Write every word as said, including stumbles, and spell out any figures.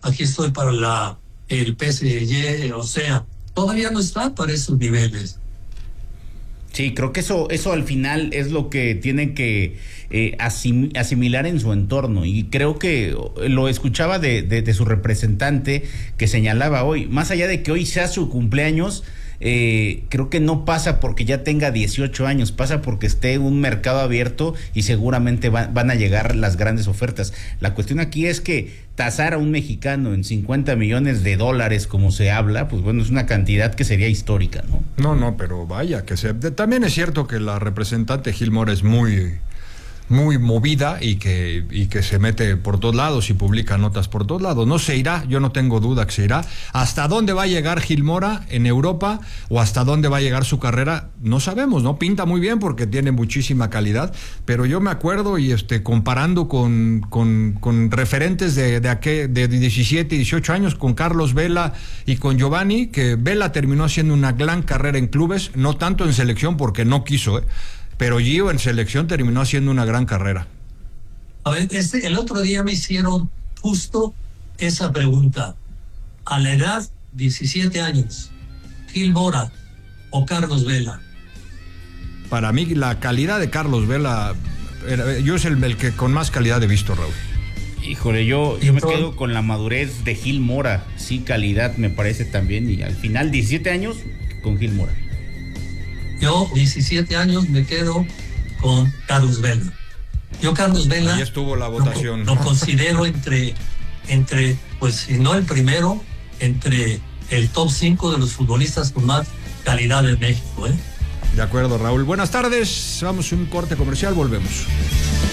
aquí estoy para la el P S G, o sea, todavía no está para esos niveles. Sí, creo que eso, eso al final es lo que tienen que eh, asim, asimilar en su entorno, y creo que lo escuchaba de, de, de su representante que señalaba hoy, más allá de que hoy sea su cumpleaños, eh, creo que no pasa porque ya tenga dieciocho años, pasa porque esté un mercado abierto y seguramente va, van a llegar las grandes ofertas. La cuestión aquí es que tasar a un mexicano en cincuenta millones de dólares, como se habla, pues bueno, es una cantidad que sería histórica, ¿no? No, no, pero vaya, que se... También es cierto que la representante Gil Mora es muy... muy movida y que, y que se mete por todos lados y publica notas por todos lados. No se irá, yo no tengo duda que se irá. ¿Hasta dónde va a llegar Gil Mora en Europa o hasta dónde va a llegar su carrera? No sabemos, ¿no? Pinta muy bien porque tiene muchísima calidad, pero yo me acuerdo y este comparando con, con, con referentes de, de, aquel, de diecisiete y dieciocho años, con Carlos Vela y con Giovanni, que Vela terminó haciendo una gran carrera en clubes, no tanto en selección porque no quiso, ¿eh? Pero Gio en selección terminó haciendo una gran carrera. A ver, este, el otro día me hicieron justo esa pregunta. A la edad, diecisiete años, Gil Mora o Carlos Vela. Para mí, la calidad de Carlos Vela, era, yo es el, el que con más calidad he visto, Raúl. Híjole, yo, yo me quedo con la madurez de Gil Mora. Sí, calidad me parece también. Y al final, diecisiete años con Gil Mora. Yo, diecisiete años, me quedo con Carlos Vela. Yo, Carlos Vela... Ahí estuvo la votación. Lo, lo considero entre, entre, pues, si no el primero, entre el top cinco de los futbolistas con más calidad en México, ¿eh? De acuerdo, Raúl. Buenas tardes. Vamos a un corte comercial, volvemos.